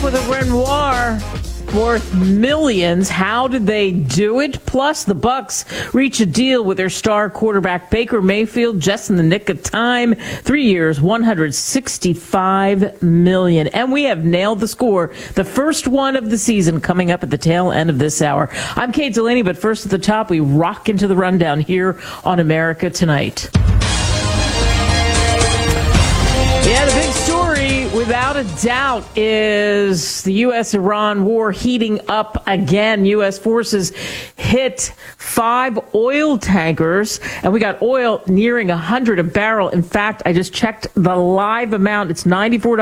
with a Renoir worth millions. How did they do it? Plus, the Bucks reach a deal with their star quarterback Baker Mayfield just in the nick of time. 3 years, $165 million. And we have nailed the score. The first one of the season coming up at the tail end of this hour. I'm Kate Delaney, but first at the top, we rock into the rundown here on America Tonight. Yeah, the big story, without a doubt, is the U.S.-Iran war heating up again. U.S. forces hit 5 oil tankers, and we got oil nearing $100 a barrel. In fact, I just checked the live amount. It's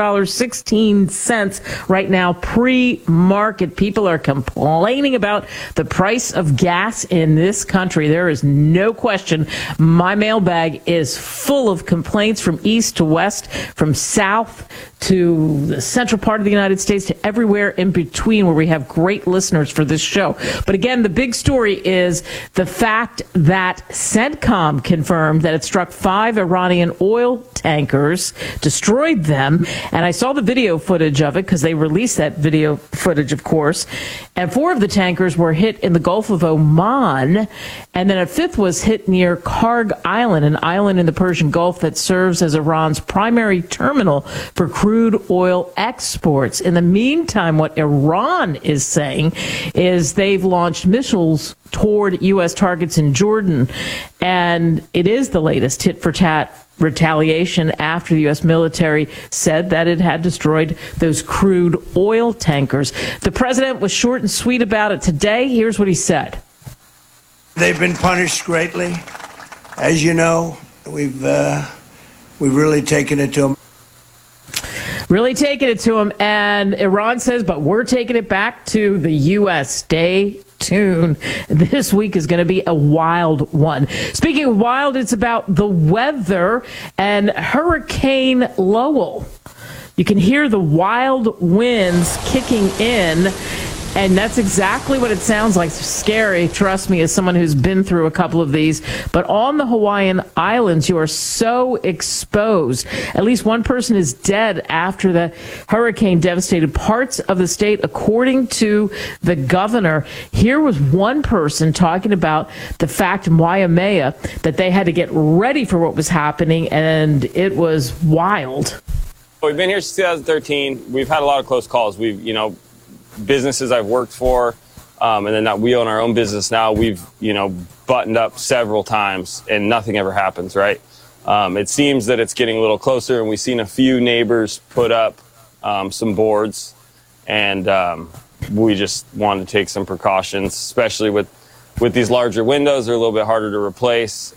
$94.16 right now, pre-market. People are complaining about the price of gas in this country. There is no question. My mailbag is full of complaints from east to west, from south to the central part of the United States to everywhere in between, where we have great listeners for this show. But again, the big story is the fact that CENTCOM confirmed that it struck 5 Iranian oil tankers, destroyed them. And I saw the video footage of it because they released that video footage, of course. And 4 of the tankers were hit in the Gulf of Oman. And then a 5th was hit near Karg Island, an island in the Persian Gulf that serves as Iran's primary terminal for crude oil exports. In the meantime, what Iran is saying is they've launched missiles toward U.S. targets in Jordan, and it is the latest tit-for-tat retaliation after the U.S. military said that it had destroyed those crude oil tankers. The president was short and sweet about it today. Here's what he said. They've been punished greatly. As you know, we've really taken it to them. Really taking it to him, and Iran says, but we're taking it back to the U.S. Stay tuned. This week is going to be a wild one. Speaking of wild, it's about the weather and Hurricane Lowell. You can hear the wild winds kicking in, and that's exactly what it sounds like. Scary, trust me, as someone who's been through a couple of these. But on the Hawaiian Islands, you are so exposed. At least one person is dead after the hurricane devastated parts of the state, according to the governor. Here was one person talking about the fact in Waimea that they had to get ready for what was happening, and it was wild. We've been here since 2013. We've had a lot of close calls. Businesses I've worked for, and then we own our own business now. We've, buttoned up several times and nothing ever happens, right? It seems that it's getting a little closer, and we've seen a few neighbors put up some boards, and we just wanted to take some precautions, especially with these larger windows. They're a little bit harder to replace.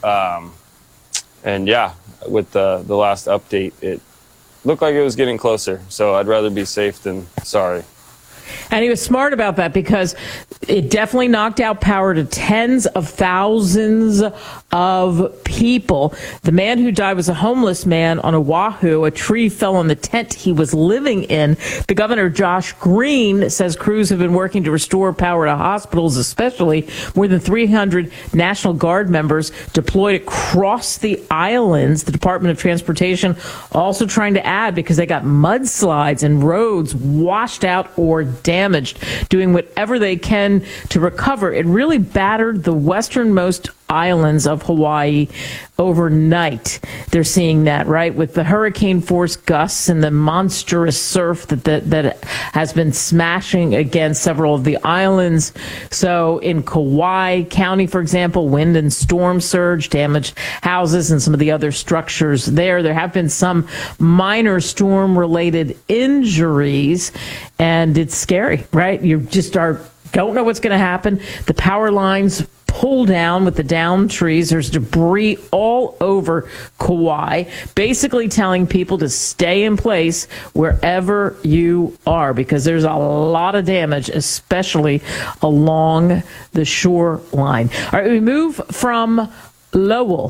With the last update, it looked like it was getting closer, so I'd rather be safe than sorry. And he was smart about that because it definitely knocked out power to tens of thousands of people. The man who died was a homeless man on Oahu. A tree fell on the tent he was living in. The governor, Josh Green, says crews have been working to restore power to hospitals, especially. More than 300 National Guard members deployed across the islands. The Department of Transportation also trying to add because they got mudslides and roads washed out or damaged, doing whatever they can to recover. It really battered the westernmost islands of Hawaii overnight. They're seeing that, right, with the hurricane force gusts and the monstrous surf that has been smashing against several of the islands. So in Kauai County, for example, wind and storm surge damaged houses and some of the other structures there. There have been some minor storm-related injuries, and it's scary, right? You just don't know what's going to happen. The power lines pull down with the downed trees. There's debris all over Kauai, basically telling people to stay in place wherever you are because there's a lot of damage, especially along the shoreline. All right, we move from Lowell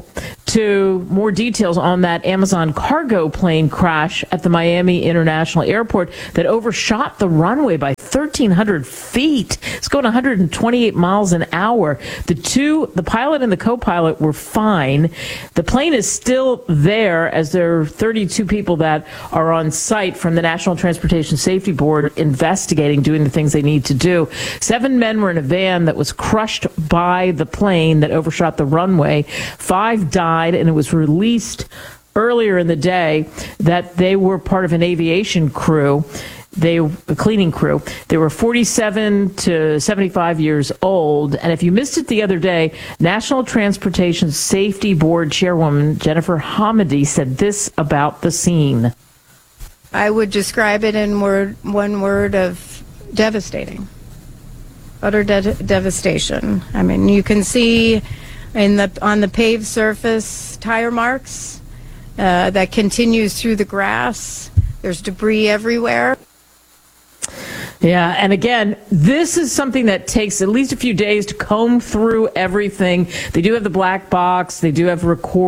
to more details on that Amazon cargo plane crash at the Miami International Airport that overshot the runway by 1,300 feet. It's going 128 miles an hour. The pilot and the co-pilot were fine. The plane is still there, as there are 32 people that are on site from the National Transportation Safety Board investigating, doing the things they need to do. 7 men were in a van that was crushed by the plane that overshot the runway. 5 died, and it was released earlier in the day that they were part of an aviation crew. A cleaning crew. They were 47 to 75 years old. And if you missed it the other day, National Transportation Safety Board Chairwoman Jennifer Hamady said this about the scene. I would describe it in one word of devastating. Utter devastation. I mean, you can see on the paved surface tire marks that continues through the grass. There's debris everywhere. Yeah, and again, this is something that takes at least a few days to comb through everything. They do have the black box. They do have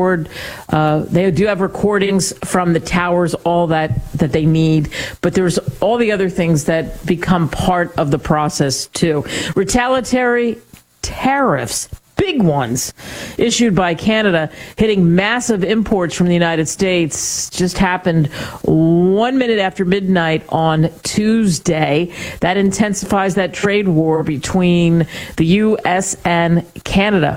recordings from the towers, all that they need. But there's all the other things that become part of the process too. Retaliatory tariffs, big ones, issued by Canada, hitting massive imports from the United States, just happened 1 minute after midnight on Tuesday. That intensifies that trade war between the U.S. and Canada.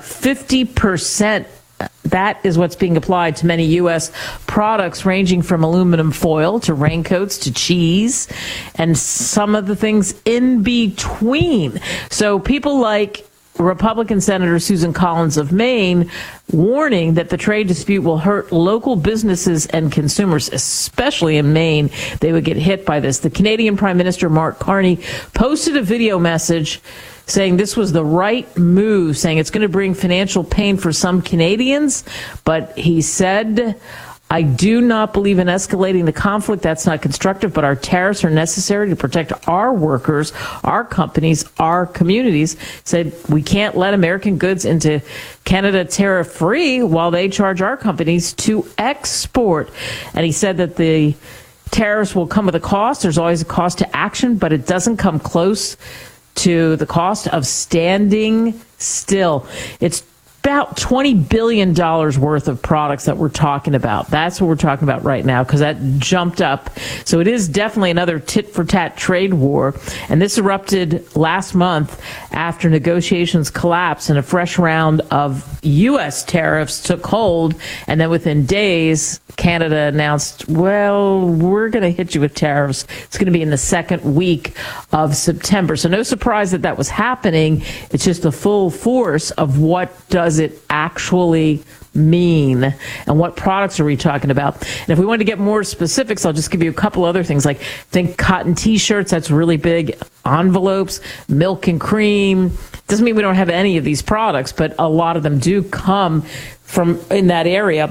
50%. That is what's being applied to many U.S. products, ranging from aluminum foil to raincoats to cheese and some of the things in between. So people like Republican Senator Susan Collins of Maine warning that the trade dispute will hurt local businesses and consumers, especially in Maine. They would get hit by this. The Canadian Prime Minister Mark Carney posted a video message saying this was the right move, saying it's going to bring financial pain for some Canadians, but he said, I do not believe in escalating the conflict. That's not constructive, but our tariffs are necessary to protect our workers, our companies, our communities. Said we can't let American goods into Canada tariff-free while they charge our companies to export. And he said that the tariffs will come with a cost. There's always a cost to action, but it doesn't come close to the cost of standing still. It's about $20 billion worth of products that we're talking about. That's what we're talking about right now, because that jumped up. So it is definitely another tit-for-tat trade war. And this erupted last month after negotiations collapsed and a fresh round of U.S. tariffs took hold. And then within days, Canada announced, well, we're going to hit you with tariffs. It's going to be in the second week of September. So no surprise that that was happening. It's just the full force of what does it actually mean and what products are we talking about. And if we want to get more specifics, I'll just give you a couple other things, like think cotton t-shirts, that's really big, envelopes, milk and cream. Doesn't mean we don't have any of these products, but a lot of them do come from in that area.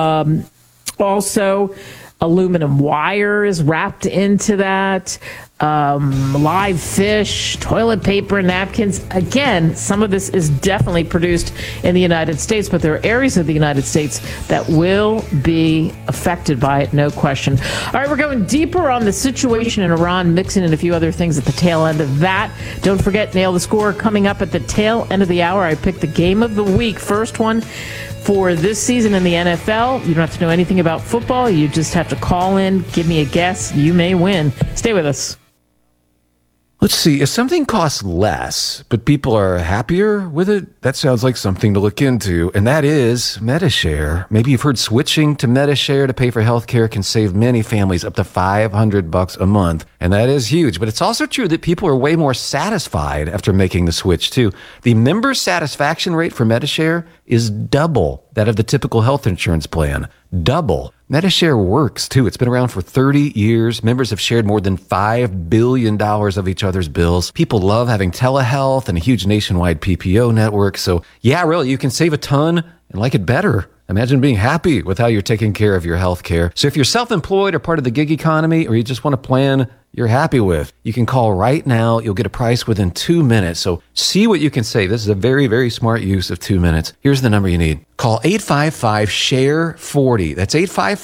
Also, aluminum wire is wrapped into that. Live fish, toilet paper, napkins. Again, some of this is definitely produced in the United States, but there are areas of the United States that will be affected by it, no question. All right, we're going deeper on the situation in Iran, mixing in a few other things at the tail end of that. Don't forget, Nail the Score coming up at the tail end of the hour. I picked the game of the week. First one for this season in the NFL. You don't have to know anything about football. You just have to call in, give me a guess. You may win. Stay with us. Let's see, if something costs less, but people are happier with it, that sounds like something to look into, and that is Medi-Share. Maybe you've heard switching to Medi-Share to pay for healthcare can save many families up to $500 a month, and that is huge. But it's also true that people are way more satisfied after making the switch, too. The member satisfaction rate for Medi-Share is double that of the typical health insurance plan. Double. Medi-Share works, too. It's been around for 30 years. Members have shared more than $5 billion of each other's bills. People love having telehealth and a huge nationwide PPO network. So, yeah, really, you can save a ton and like it better. Imagine being happy with how you're taking care of your health care. So if you're self-employed or part of the gig economy, or you just want a plan you're happy with. You can call right now. You'll get a price within 2 minutes. So see what you can save. This is a very, very smart use of 2 minutes. Here's the number you need. Call 855-SHARE-40. That's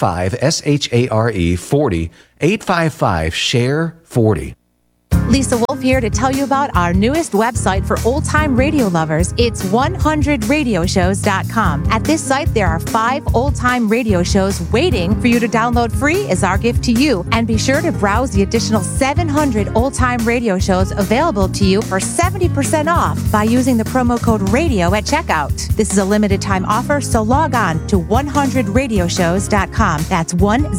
855-SHARE-40. 855-SHARE-40. Lisa Wolf here to tell you about our newest website for old-time radio lovers. It's 100radioshows.com. At this site, there are 5 old-time radio shows waiting for you to download free as our gift to you. And be sure to browse the additional 700 old-time radio shows available to you for 70% off by using the promo code RADIO at checkout. This is a limited-time offer, so log on to 100radioshows.com. That's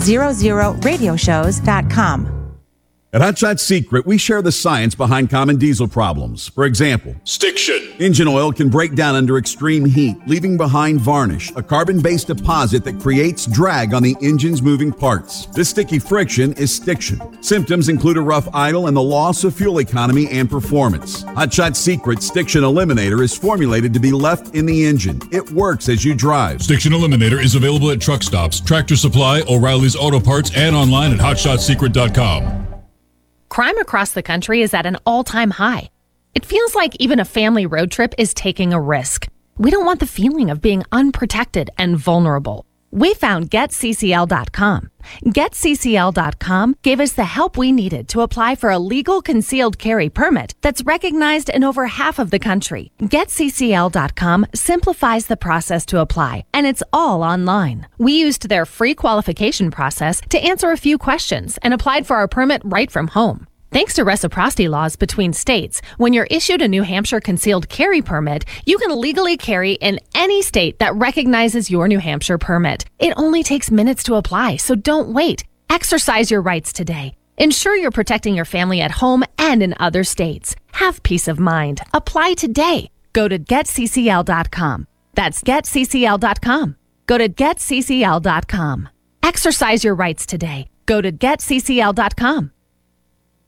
100radioshows.com. At Hot Shot Secret, we share the science behind common diesel problems. For example, stiction. Engine oil can break down under extreme heat, leaving behind varnish, a carbon-based deposit that creates drag on the engine's moving parts. This sticky friction is stiction. Symptoms include a rough idle and the loss of fuel economy and performance. Hot Shot Secret Stiction Eliminator is formulated to be left in the engine. It works as you drive. Stiction Eliminator is available at truck stops, Tractor Supply, O'Reilly's Auto Parts, and online at hotshotsecret.com. Crime across the country is at an all-time high. It feels like even a family road trip is taking a risk. We don't want the feeling of being unprotected and vulnerable. We found GetCCL.com. GetCCL.com gave us the help we needed to apply for a legal concealed carry permit that's recognized in over half of the country. GetCCL.com simplifies the process to apply, and it's all online. We used their free qualification process to answer a few questions and applied for our permit right from home. Thanks to reciprocity laws between states, when you're issued a New Hampshire concealed carry permit, you can legally carry in any state that recognizes your New Hampshire permit. It only takes minutes to apply, so don't wait. Exercise your rights today. Ensure you're protecting your family at home and in other states. Have peace of mind. Apply today. Go to GetCCL.com. That's GetCCL.com. Go to GetCCL.com. Exercise your rights today. Go to GetCCL.com.